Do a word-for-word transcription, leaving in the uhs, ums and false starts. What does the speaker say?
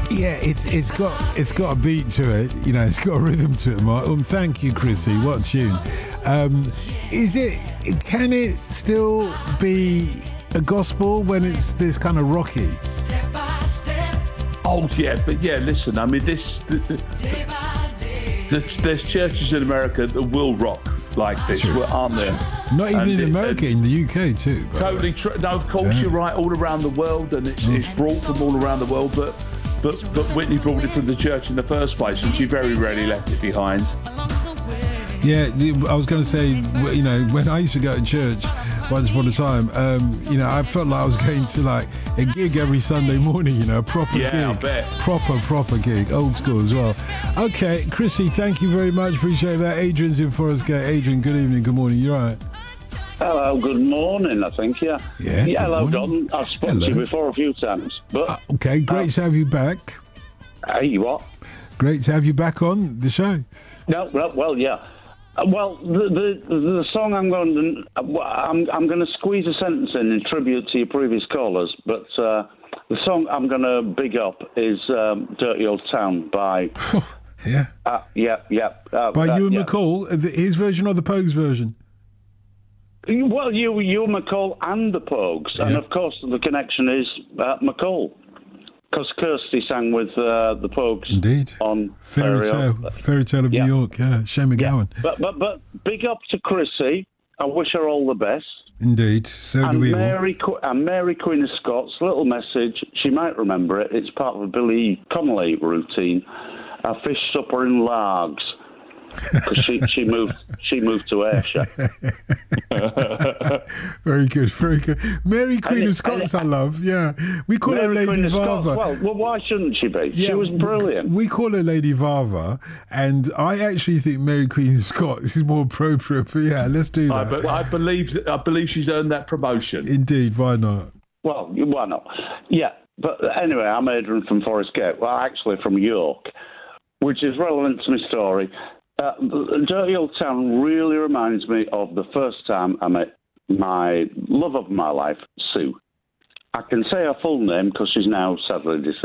Yeah, it's it's got it's got a beat to it, you know, it's got a rhythm to it, Mark. Um, thank you, Chrissy. What a tune. Um, is it? Can it still be a gospel when it's this kind of rocky? Oh yeah, but yeah. Listen, I mean, this. The, the, the, there's churches in America that will rock like this, aren't there? Not even and in it, America, in the U K too. Totally true. No, of course yeah. you're right. All around the world, and it's, mm. it's brought from all around the world. But but but Whitney brought it from the church in the first place, and she very rarely left it behind. Yeah, I was going to say, you know, when I used to go to church once upon a time, um, you know, I felt like I was going to like a gig every Sunday morning, you know, a proper yeah, gig. I bet. Proper, proper gig, old school as well. Okay, Chrissy, thank you very much. Appreciate that. Adrian's in Forest Gate. Adrian, good evening, good morning. You all right? Hello, good morning, I think, yeah. Yeah, yeah hello, morning. Don. I've spoken to you before a few times. But uh, Okay, great uh, to have you back. Hey, what? Great to have you back on the show. No, well, well yeah. Well, the, the the song I'm going to I'm I'm going to squeeze a sentence in in tribute to your previous callers, but uh, the song I'm going to big up is um, "Dirty Old Town" by yeah uh, yeah yeah uh, by uh, Ewan yeah. McCall, his version or the Pogues version. Well, you Ewan McCall and the Pogues, yeah. and of course the connection is uh, McCall. Because Kirsty sang with uh, the Pogues. Indeed. On Fairy Tale. Fairy Tale of yeah. New York, yeah. Shane MacGowan. Yeah. But, but but big up to Chrissy. I wish her all the best. Indeed. So and do we Mary, all. And Mary Queen of Scots, little message. She might remember it. It's part of a Billy Connolly routine. A fish supper in Largs. Because she, she moved she moved to Ayrshire. Very good, very good. Mary Queen and of Scots, it, I love. Yeah, we call Mary her Lady Queen Vava. Well, well, why shouldn't she be? Yeah, she was brilliant. We call her Lady Vava, and I actually think Mary Queen of Scots is more appropriate. But yeah, let's do that. I, be, I believe I believe she's earned that promotion. Indeed, why not? Well, why not? Yeah, but anyway, I'm Adrian from Forest Gate. Well, actually from York, which is relevant to my story. Uh, Dirty Old Town really reminds me of the first time I met my love of my life, Sue. I can say her full name because she's now sadly deceased.